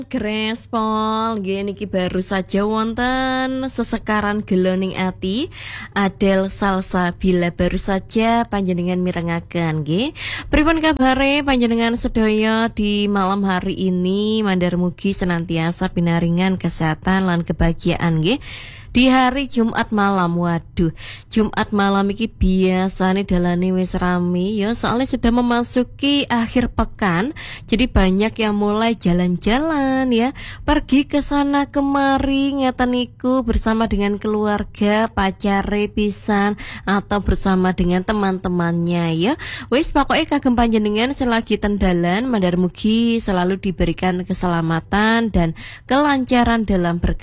Grespol, niki baru saja wonten sesekaran geloning ati Adele Salsabila baru saja panjenengan mirengaken nggih. Pripun kabare panjenengan sedaya di malam hari ini? Mandar mugi senantiasa pinaringan kesehatan lan kebahagiaan nggih. Di hari Jumat malam, waduh, Jumat malam iki biasane dalane wis rame ya, soalnya sudah memasuki akhir pekan, jadi banyak yang mulai jalan-jalan ya, pergi ke sana kemari ngeten niku bersama dengan keluarga, pacare pisan atau bersama dengan teman-temannya ya. Wis pokoke kagem panjenengan selagi tendalan mandar mugi selalu diberikan keselamatan dan kelancaran dalam berkah